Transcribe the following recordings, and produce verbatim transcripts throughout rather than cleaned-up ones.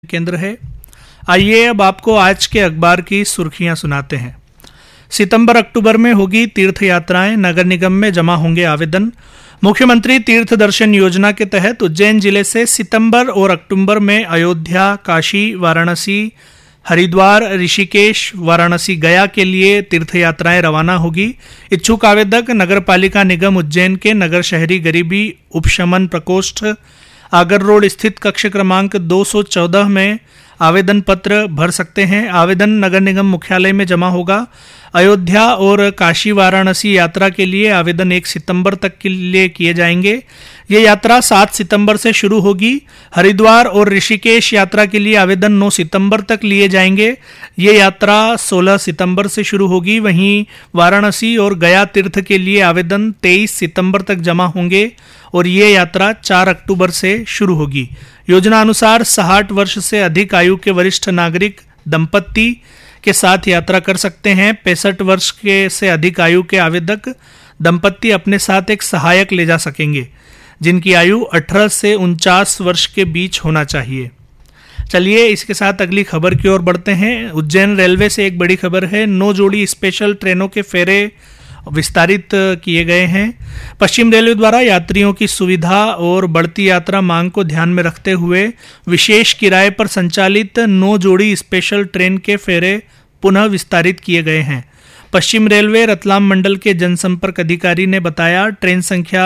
केंद्र है। आइए अब आपको आज के अखबार की सुर्खियां सुनाते हैं। सितंबर अक्टूबर में होगी तीर्थ यात्राएं, नगर निगम में जमा होंगे आवेदन। मुख्यमंत्री तीर्थ दर्शन योजना के तहत उज्जैन जिले से सितंबर और अक्टूबर में अयोध्या, काशी, वाराणसी, हरिद्वार, ऋषिकेश, वाराणसी, गया के लिए तीर्थ यात्राएं रवाना होगी। इच्छुक आवेदक नगर पालिका निगम उज्जैन के नगर शहरी गरीबी उपशमन प्रकोष्ठ आगर रोड स्थित कक्ष क्रमांक दो सौ चौदह में आवेदन पत्र भर सकते हैं। आवेदन नगर निगम मुख्यालय में जमा होगा। अयोध्या और काशी वाराणसी यात्रा के लिए आवेदन एक सितंबर तक के लिए किए जाएंगे। ये यात्रा सात सितंबर से शुरू होगी। हरिद्वार और ऋषिकेश यात्रा के लिए आवेदन नौ सितंबर तक लिए जाएंगे। ये यात्रा सोलह सितंबर से शुरू होगी। वहीं वाराणसी और गया तीर्थ के लिए आवेदन तेईस सितंबर तक जमा होंगे और ये यात्रा चार अक्टूबर से शुरू होगी। योजना अनुसार साठ वर्ष से अधिक आयु के वरिष्ठ नागरिक दंपत्ति के साथ यात्रा कर सकते हैं। पैंसठ वर्ष के से अधिक आयु के आवेदक दंपत्ति अपने साथ एक सहायक ले जा सकेंगे, जिनकी आयु अठारह से उनचास वर्ष के बीच होना चाहिए। चलिए इसके साथ अगली खबर की ओर बढ़ते हैं। उज्जैन रेलवे से एक बड़ी खबर है। नौ जोड़ी स्पेशल ट्रेनों के फेरे विस्तारित किए गए हैं। पश्चिम रेलवे द्वारा यात्रियों की सुविधा और बढ़ती यात्रा मांग को ध्यान में रखते हुए विशेष किराए पर संचालित नौ जोड़ी स्पेशल ट्रेन के फेरे पुनः विस्तारित किए गए हैं। पश्चिम रेलवे रतलाम मंडल के जनसंपर्क अधिकारी ने बताया, ट्रेन संख्या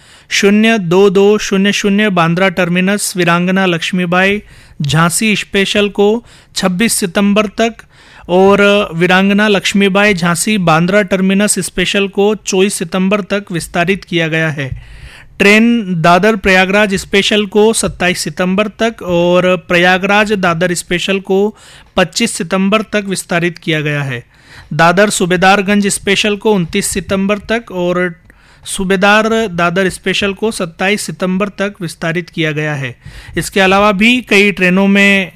शून्य दो दो शून्य शून्य बांद्रा टर्मिनस वीरांगना लक्ष्मीबाई झांसी स्पेशल को छब्बीस सितंबर तक और वीरांगना लक्ष्मीबाई झांसी बांद्रा टर्मिनस स्पेशल को चौबीस सितंबर तक विस्तारित किया गया है। ट्रेन दादर प्रयागराज स्पेशल को सत्ताईस सितंबर तक और प्रयागराज दादर स्पेशल को पच्चीस सितंबर तक विस्तारित किया गया है। दादर सूबेदारगंज स्पेशल को उनतीस सितंबर तक और सूबेदार दादर स्पेशल को सत्ताईस सितंबर तक विस्तारित किया गया है। इसके अलावा भी कई ट्रेनों में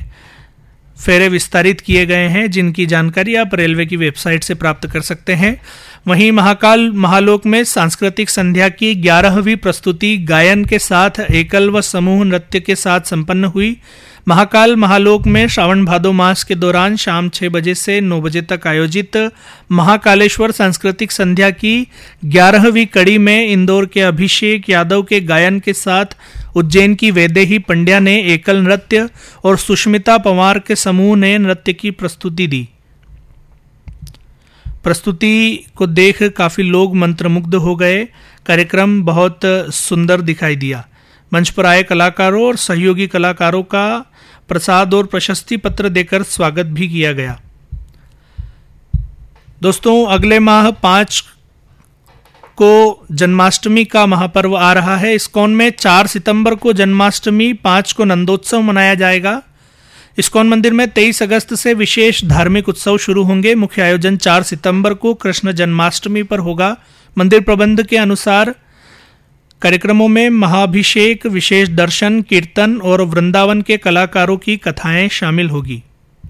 फेरे विस्तारित किए गए हैं, जिनकी जानकारी आप रेलवे की वेबसाइट से प्राप्त कर सकते हैं। वहीं महाकाल महालोक में सांस्कृतिक संध्या की ग्यारहवीं प्रस्तुति गायन के साथ एकल व समूह नृत्य के साथ संपन्न हुई। महाकाल महालोक में श्रावण भादो मास के दौरान शाम छह बजे से नौ बजे तक आयोजित महाकालेश्वर सांस्कृतिक संध्या की ग्यारहवीं कड़ी में इंदौर के अभिषेक यादव के गायन के साथ उज्जैन की वैदेही पंड्या ने एकल नृत्य और सुष्मिता पवार के समूह ने नृत्य की प्रस्तुति दी। प्रस्तुति को देख काफी लोग मंत्रमुग्ध हो गए। कार्यक्रम बहुत सुंदर दिखाई दिया। मंच पर आए कलाकारों और सहयोगी कलाकारों का प्रसाद और प्रशस्ति पत्र देकर स्वागत भी किया गया। दोस्तों, अगले माह पाँच को जन्माष्टमी का महापर्व आ रहा है। इस्कॉन में चार सितंबर को जन्माष्टमी, पाँच को नंदोत्सव मनाया जाएगा। इस्कॉन मंदिर में तेईस अगस्त से विशेष धार्मिक उत्सव शुरू होंगे। मुख्य आयोजन चार सितंबर को कृष्ण जन्माष्टमी पर होगा। मंदिर प्रबंध के अनुसार कार्यक्रमों में महाभिषेक, विशेष दर्शन, कीर्तन और वृंदावन के कलाकारों की कथाएं शामिल होगी।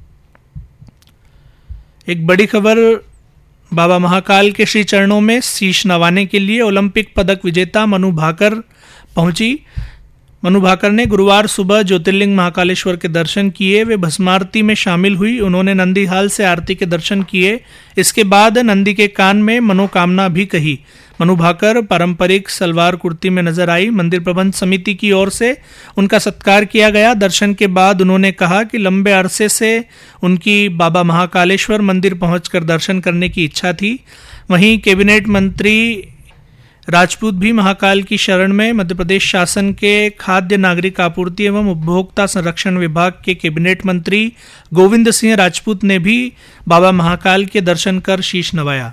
एक बड़ी खबर, बाबा महाकाल के श्री चरणों में शीश नवाने के लिए ओलंपिक पदक विजेता मनु भाकर पहुंची। मनु भाकर ने गुरुवार सुबह ज्योतिर्लिंग महाकालेश्वर के दर्शन किए। वे भस्मारती में शामिल हुई। उन्होंने नंदीहाल से आरती के दर्शन किए। इसके बाद नंदी के कान में मनोकामना भी कही। मनु भाकर पारंपरिक सलवार कुर्ती में नजर आई। मंदिर प्रबंध समिति की ओर से उनका सत्कार किया गया। दर्शन के बाद उन्होंने कहा कि लंबे अरसे से उनकी बाबा महाकालेश्वर मंदिर पहुंचकर दर्शन करने की इच्छा थी। वहीं कैबिनेट मंत्री राजपूत भी महाकाल की शरण में। मध्य प्रदेश शासन के खाद्य नागरिक आपूर्ति एवं उपभोक्ता संरक्षण विभाग के कैबिनेट मंत्री गोविंद सिंह राजपूत ने भी बाबा महाकाल के दर्शन कर शीश नवाया।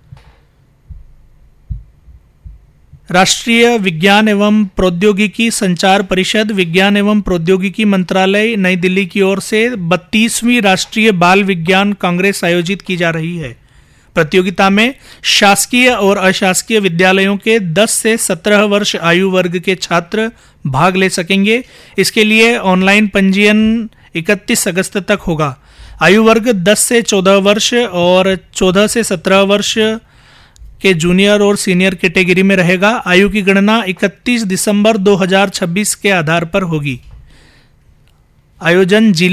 राष्ट्रीय विज्ञान एवं प्रौद्योगिकी संचार परिषद, विज्ञान एवं प्रौद्योगिकी मंत्रालय, नई दिल्ली की ओर से बत्तीसवीं राष्ट्रीय बाल विज्ञान कांग्रेस आयोजित की जा रही है। प्रतियोगिता में शासकीय और अशासकीय विद्यालयों के दस से सत्रह वर्ष आयु वर्ग के छात्र भाग ले सकेंगे। इसके लिए ऑनलाइन पंजीयन इकतीस अगस्त तक होगा। आयु वर्ग दस से चौदह वर्ष और चौदह से सत्रह वर्ष के जूनियर और सीनियर कैटेगरी में रहेगा। आयु की गणना इकतीस दिसंबर दो हज़ार छब्बीस के आधार पर होगी। आयोजन जिले